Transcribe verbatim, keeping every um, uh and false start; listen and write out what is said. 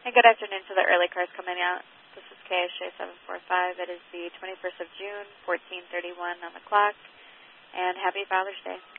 And good afternoon to the early cars coming out. This is K S J seven four five. It is the twenty-first of June, fourteen thirty-one on the clock. And happy Father's Day.